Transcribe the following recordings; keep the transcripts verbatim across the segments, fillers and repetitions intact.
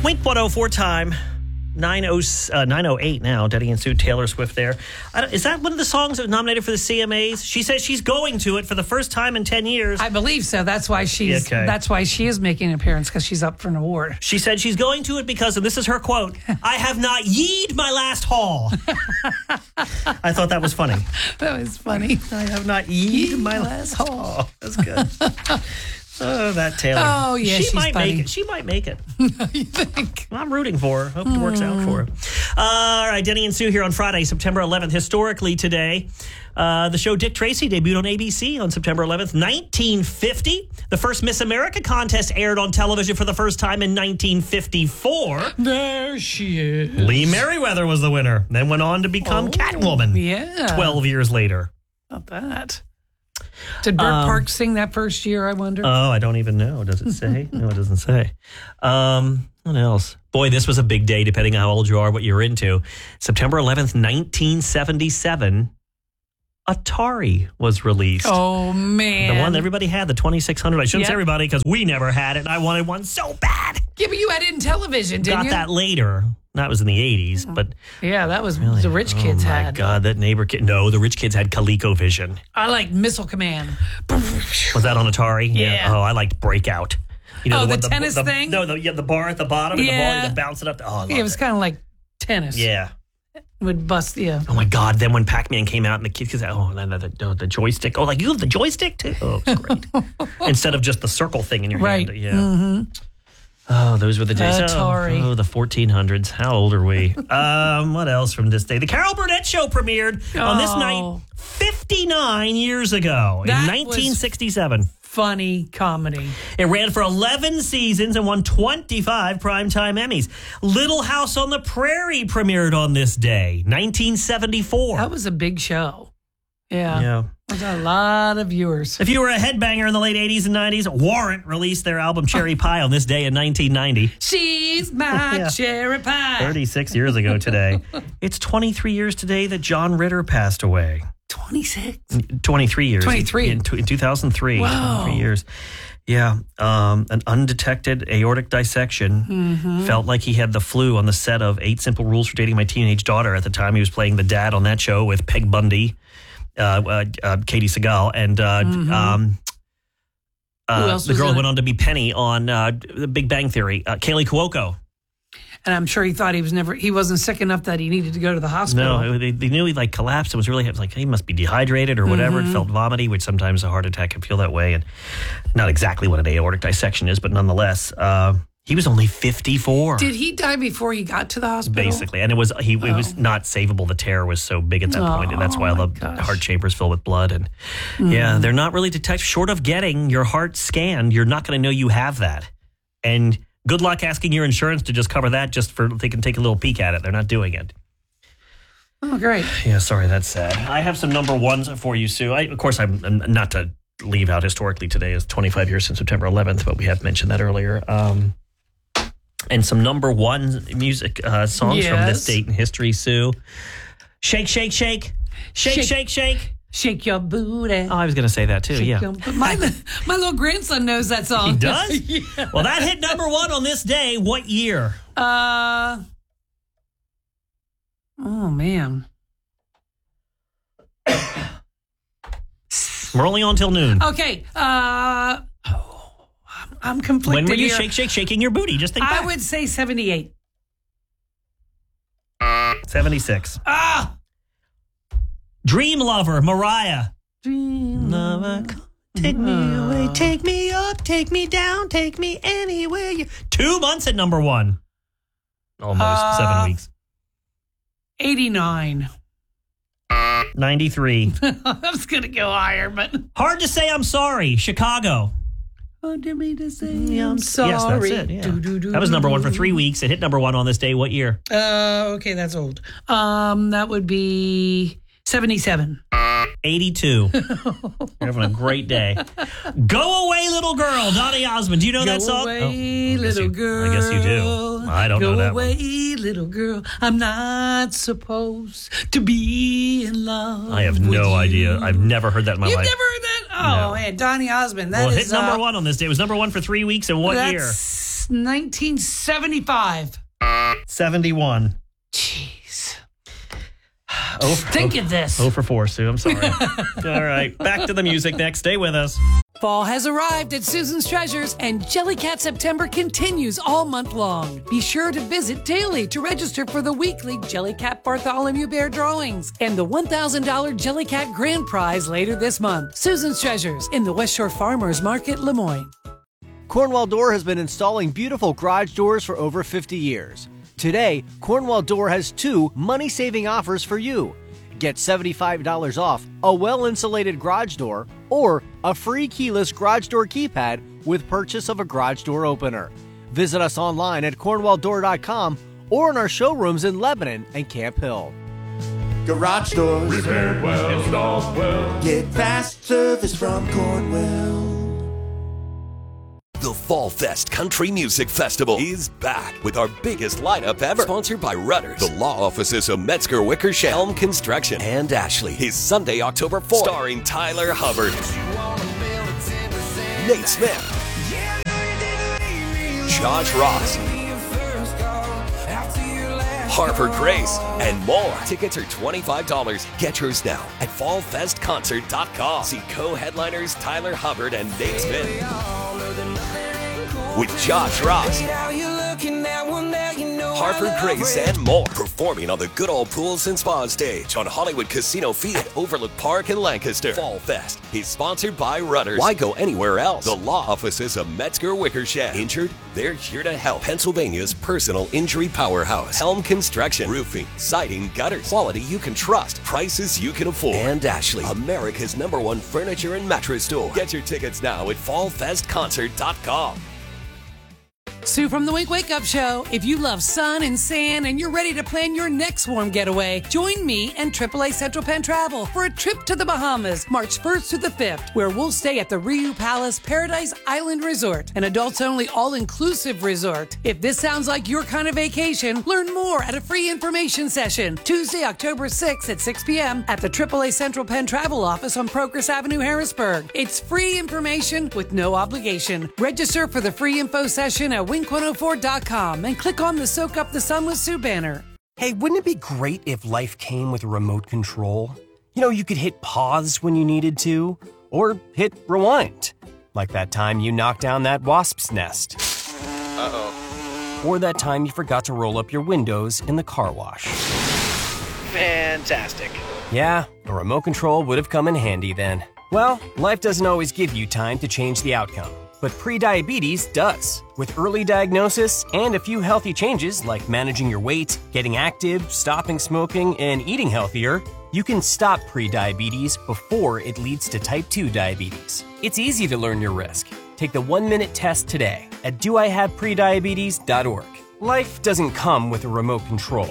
Wink one oh four time. nine oh eight now. Denny and Sue, Taylor Swift there. I don't, is that one of the songs that was nominated for the C M As? She says she's going to it for the first time in ten years. I believe so. That's why she's. Okay. That's why she is making an appearance, because she's up for an award. She said she's going to it because, and this is her quote, I have not yeed my last haul. I thought that was funny. That was funny. I have not yeed my last haul. That's good. Oh, that Taylor. Oh, yeah, she she's might funny. make it. She might make it. You think? I'm rooting for her. Hope it works out for her. Uh, all right, Denny and Sue here on Friday, September eleventh. Historically today, uh, the show Dick Tracy debuted on A B C on September eleventh, nineteen fifty. The first Miss America contest aired on television for the first time in nineteen fifty-four. There she is. Lee Merriweather was the winner, then went on to become Oh, Catwoman yeah. twelve years later. Not that. Did Burt Um, Parks sing that first year, I wonder? Oh, I don't even know. Does it say? No, it doesn't say. Um, what else? Boy, this was a big day, depending on how old you are, what you're into. September eleventh, nineteen seventy-seven, Atari was released. Oh, man. The one everybody had, the twenty-six hundred. I shouldn't Yep. say everybody, because we never had it, and I wanted one so bad. Yeah, but you had it in television, didn't Got you? that later. That was in the eighties, but Yeah, that was really, the rich kids oh my had. God, that neighbor kid. No, the rich kids had ColecoVision. I like Missile Command. Was that on Atari? Yeah. Oh, I liked Breakout. You Oh, one- the tennis the, thing? No, the, yeah, the bar at the bottom and the ball, Yeah. you bounce it up. To, oh, I loved Yeah, it was it. kind of like tennis. Yeah. Would bust you. Oh my God! Then when Pac-Man came out and the kids said, "Oh, the, the, the, the joystick! Oh, like you have the joystick too? Oh, it's great!" Instead of just the circle thing in your Right. hand. Yeah. Mm-hmm. Oh, those were the days. Atari. Oh, oh, the fourteen hundreds. How old are we? um, what else from this day? The Carol Burnett Show premiered on this Oh. night fifty-nine years ago That in nineteen sixty-seven. Funny comedy. It ran for eleven seasons and won twenty-five Primetime Emmys. Little House on the Prairie premiered on this day, nineteen seventy-four. That was a big show. Yeah. Yeah. There's a lot of viewers. If you were a headbanger in the late eighties and nineties, Warrant released their album Cherry Pie on this day in nineteen ninety. She's my Yeah. cherry pie. thirty-six years ago today. It's twenty-three years today that John Ritter passed away. twenty-six. twenty-three years. twenty-three. In, in two thousand three. Wow. twenty-three years. Yeah. Um, an undetected aortic dissection. Mm-hmm. Felt like he had the flu on the set of Eight Simple Rules for Dating My Teenage Daughter. At the time, he was playing the dad on that show with Peg Bundy, uh, uh, uh, Katie Seagal, and uh, Mm-hmm. um, Who uh, else the was girl in who it? went on to be Penny on uh, The Big Bang Theory, uh, Kaylee Cuoco. And I'm sure he thought he was never, he wasn't sick enough that he needed to go to the hospital. No, they, they knew he like collapsed. It was really it was like he must be dehydrated or whatever. Mm-hmm. It felt vomity, which sometimes a heart attack can feel that way, and not exactly what an aortic dissection is, but nonetheless, uh, he was only fifty-four. Did he die before he got to the hospital? Basically, and it was he it was Oh. not savable. The tear was so big at that Oh, point, and that's why my the gosh. heart chambers fill with blood. And yeah, they're not really detect. Short of getting your heart scanned, you're not going to know you have that. And good luck asking your insurance to just cover that, just for they can take a little peek at it. They're not doing it. Oh, great. Yeah, sorry, that's sad. I have some number ones for you, Sue. I, of course, I'm, I'm not to leave out historically today is twenty-five years since September eleventh, but we have mentioned that earlier. Um, and some number one music uh, songs from this Yes. date in history, Sue. Shake, shake, shake. Shake, shake, Shake. shake. Shake your booty. Oh, I was going to say that too, Shake yeah. your- my, my little grandson knows that song. He does? Yeah. Well, that hit number one on this day. What year? Uh, oh, man. We're only on till noon. Okay. Uh, oh, I'm, I'm conflicted When were you here. shake, shake, shaking your booty? Just think I back. would say seventy-eight. seventy-six. Ah! Dream Lover, Mariah. Dream Lover, take me away, take me up, take me down, take me anywhere. You... Two months at number one. Almost Uh, seven weeks. eighty-nine. ninety-three. I was going to go higher, but. Hard to say I'm sorry. Chicago. Hard to me to say I'm Yes, sorry. that's it. Yeah. Do-do-do. That was number one for three weeks. It hit number one on this day. What year? Uh, okay, that's old. Um, that would be seventy-seven. eighty-two. You're having a great day. Go Away, Little Girl, Donny Osmond. Do you know Go that song? away, Oh, I guess little you- girl. I guess you do. I don't Go know that away, one. little girl. I'm not supposed to be in love. I have with no you. idea. I've never heard that in my You've life. never heard that? Oh, No. man, Donny Osmond. That Well, it is hit number uh, one on this day. It was number one for three weeks. And what that's year? nineteen seventy-five. seventy-one. Jeez. Oh, Think of this. Oh for four, Sue. I'm sorry. All right. Back to the music next. Stay with us. Fall has arrived at Susan's Treasures, and Jellycat September continues all month long. Be sure to visit daily to register for the weekly Jellycat Bartholomew Bear drawings and the one thousand dollars Jellycat Grand Prize later this month. Susan's Treasures in the West Shore Farmers Market, Lemoyne. Cornwall Door has been installing beautiful garage doors for over fifty years. Today, Cornwall Door has two money-saving offers for you. Get seventy-five dollars off a well-insulated garage door or a free keyless garage door keypad with purchase of a garage door opener. Visit us online at cornwall door dot com or in our showrooms in Lebanon and Camp Hill. Garage doors repaired well, installed well. Get fast service from Cornwell. The Fall Fest Country Music Festival is back with our biggest lineup ever. Sponsored by Rudders, the law offices of Metzger Wickersham, Helm Construction, and Ashley. Is Sunday, October fourth. Starring Tyler Hubbard, Nate Smith, Josh Ross, Harper Grace, and more. Tickets are twenty-five dollars. Get yours now at fall fest concert dot com. See co-headliners Tyler Hubbard and Nate Smith with Josh Ross, Harper Grace, and more. Performing on the Good Old Pools and Spa stage on Hollywood Casino Field at Overlook Park in Lancaster. Fall Fest is sponsored by Rudders. Why go anywhere else? The law offices of Metzger Wickersham. Injured? They're here to help. Pennsylvania's personal injury powerhouse. Helm Construction. Roofing, siding, gutters. Quality you can trust. Prices you can afford. And Ashley, America's number one furniture and mattress store. Get your tickets now at fall fest concert dot com. Sue from the Wink Wake Up Show. If you love sun and sand and you're ready to plan your next warm getaway, join me and triple A Central Penn Travel for a trip to the Bahamas, March first through the fifth, where we'll stay at the Riu Palace Paradise Island Resort, an adults-only all-inclusive resort. If this sounds like your kind of vacation, learn more at a free information session, Tuesday, October sixth at six p.m. at the triple A Central Penn Travel office on Progress Avenue, Harrisburg. It's free information with no obligation. Register for the free info session at wink one oh four dot com and click on the Soak Up the Sun with Sue banner. Hey, wouldn't it be great if life came with a remote control? You know, you could hit pause when you needed to, or hit rewind. Like that time you knocked down that wasp's nest. Uh-oh. Or that time you forgot to roll up your windows in the car wash. Fantastic. Yeah, a remote control would have come in handy then. Well, life doesn't always give you time to change the outcome. But prediabetes does. With early diagnosis and a few healthy changes like managing your weight, getting active, stopping smoking, and eating healthier, you can stop prediabetes before it leads to type two diabetes. It's easy to learn your risk. Take the one-minute test today at do I have prediabetes dot org. Life doesn't come with a remote control.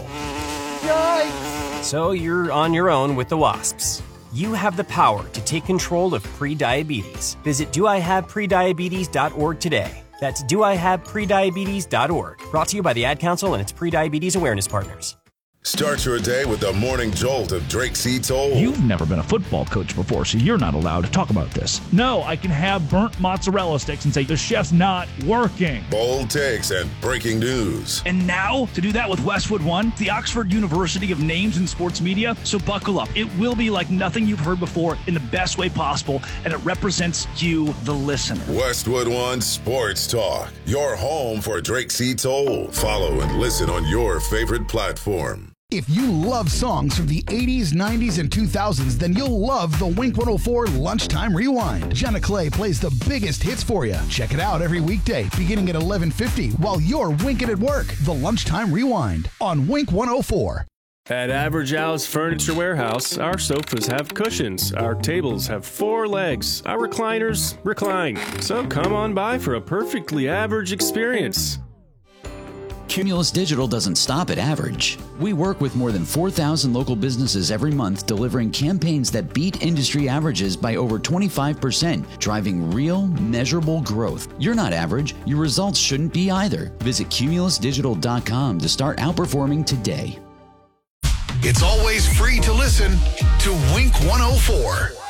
Yikes! So you're on your own with the wasps. You have the power to take control of prediabetes. Visit do I have prediabetes dot org today. That's do I have prediabetes dot org. Brought to you by the Ad Council and its prediabetes awareness partners. Start your day with the morning jolt of Drake C. Toll. You've never been a football coach before, so you're not allowed to talk about this. No, I can have burnt mozzarella sticks and say the chef's not working. Bold takes and breaking news. And now, to do that with Westwood One, the Oxford University of Names in Sports Media. So buckle up. It will be like nothing you've heard before in the best way possible, and it represents you, the listener. Westwood One Sports Talk, your home for Drake C. Toll. Follow and listen on your favorite platform. If you love songs from the eighties, nineties, and two thousands, then you'll love the Wink one oh four Lunchtime Rewind. Jenna Clay plays the biggest hits for you. Check it out every weekday, beginning at eleven fifty, while you're winking at work. The Lunchtime Rewind on Wink one oh four. At Average Al's Furniture Warehouse, our sofas have cushions, our tables have four legs, our recliners recline. So come on by for a perfectly average experience. Cumulus Digital doesn't stop at average. We work with more than four thousand local businesses every month, delivering campaigns that beat industry averages by over twenty-five percent, driving real, measurable growth. You're not average. Your results shouldn't be either. Visit cumulus digital dot com to start outperforming today. It's always free to listen to Wink one oh four.